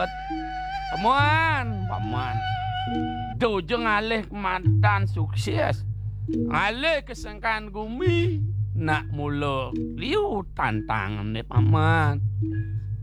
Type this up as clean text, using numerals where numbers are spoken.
Dut. Paman. Dojo ngalih mantan sukses. Ngalih kesengkan gumi. Nak mula liu tantangan nih paman.